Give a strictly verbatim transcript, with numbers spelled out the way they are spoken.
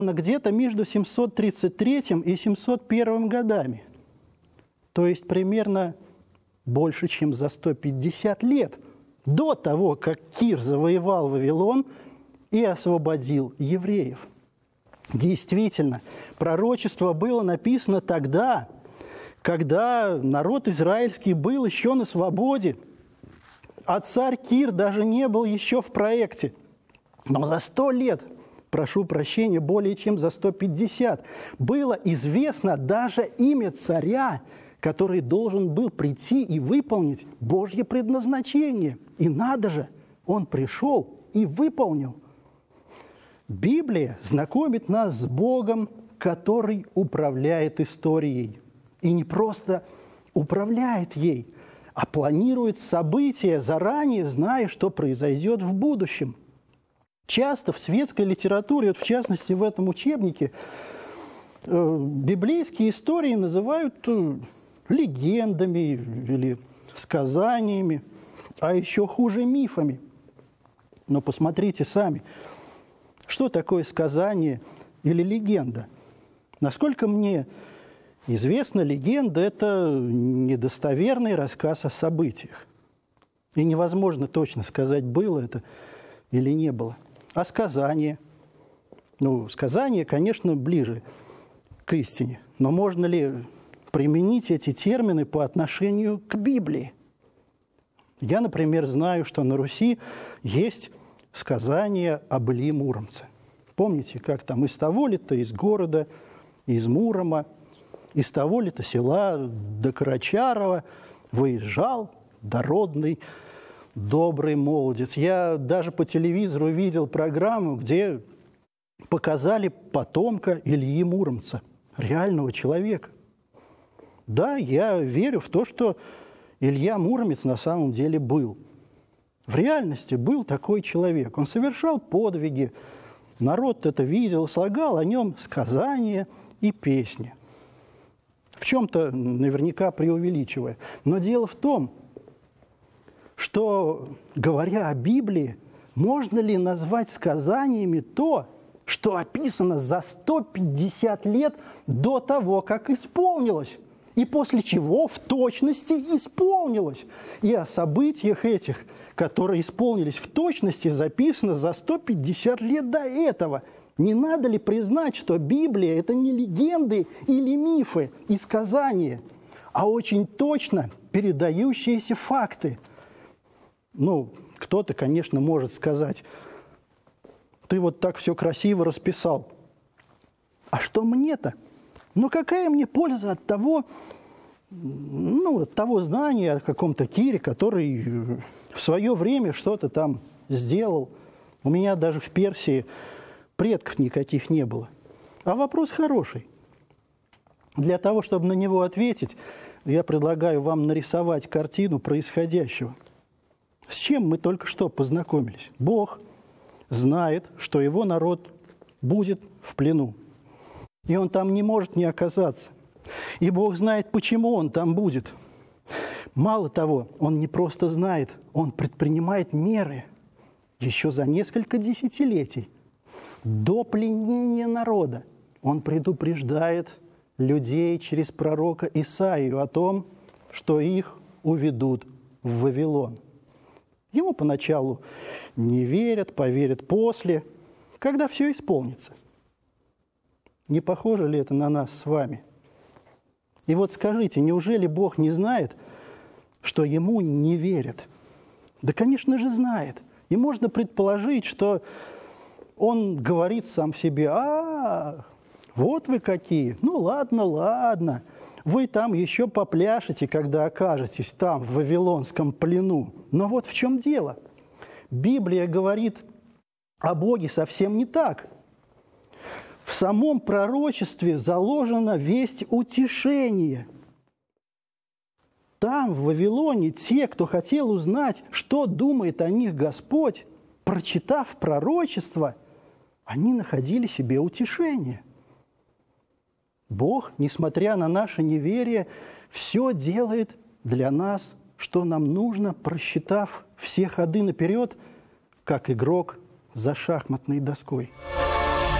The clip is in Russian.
где-то между семьсот тридцать третьим и семьсот первым годами. То есть примерно больше, чем за сто пятьдесят лет до того, как Кир завоевал Вавилон и освободил евреев. Действительно, пророчество было написано тогда, когда народ израильский был еще на свободе, а царь Кир даже не был еще в проекте. Но за сто лет, прошу прощения, более чем за сто пятьдесят, было известно даже имя царя, который должен был прийти и выполнить Божье предназначение. И надо же, он пришел и выполнил. Библия знакомит нас с Богом, который управляет историей. И не просто управляет ей, а планирует события, заранее зная, что произойдет в будущем. Часто в светской литературе, вот в частности в этом учебнике, э, библейские истории называют э, легендами или сказаниями, а еще хуже мифами. Но посмотрите сами, что такое сказание или легенда? Насколько мне известно, легенда – это недостоверный рассказ о событиях. И невозможно точно сказать, было это или не было. А сказание? Ну, сказание, конечно, ближе к истине. Но можно ли применить эти термины по отношению к Библии? Я, например, знаю, что на Руси есть сказание об Илье Муромце. Помните, как там из того-ли-то, из города, из Мурома, из того-ли-то села до Карачарова выезжал дородный, добрый молодец. Я даже по телевизору видел программу, где показали потомка Ильи Муромца, реального человека. Да, я верю в то, что Илья Муромец на самом деле был. В реальности был такой человек. Он совершал подвиги, народ это видел, слагал о нем сказания и песни. В чем-то наверняка преувеличивая. Но дело в том, что, говоря о Библии, можно ли назвать сказаниями то, что описано за сто пятьдесят лет до того, как исполнилось, и после чего в точности исполнилось. И о событиях этих, которые исполнились в точности, записано за сто пятьдесят лет до этого. Не надо ли признать, что Библия – это не легенды или мифы и сказания, а очень точно передающиеся факты? Ну, кто-то, конечно, может сказать: ты вот так все красиво расписал. А что мне-то? Ну, какая мне польза от того, ну, от того знания о каком-то Кире, который в свое время что-то там сделал? У меня даже в Персии предков никаких не было. А вопрос хороший. Для того, чтобы на него ответить, я предлагаю вам нарисовать картину происходящего. С чем мы только что познакомились? Бог знает, что его народ будет в плену. И он там не может не оказаться. И Бог знает, почему он там будет. Мало того, он не просто знает, он предпринимает меры еще за несколько десятилетий до пленения народа. Он предупреждает людей через пророка Исаию о том, что их уведут в Вавилон. Ему поначалу не верят, поверят после, когда все исполнится. Не похоже ли это на нас с вами? И вот скажите, неужели Бог не знает, что Ему не верят? Да, конечно же, знает. И можно предположить, что Он говорит сам себе: а, вот вы какие, ну ладно, ладно, вы там еще попляшете, когда окажетесь там, в вавилонском плену. Но вот в чем дело. Библия говорит о Боге совсем не так. В самом пророчестве заложена весть утешения. Там, в Вавилоне, те, кто хотел узнать, что думает о них Господь, прочитав пророчество, они находили себе утешение. Бог, несмотря на наше неверие, все делает для нас, что нам нужно, просчитав все ходы наперед, как игрок за шахматной доской.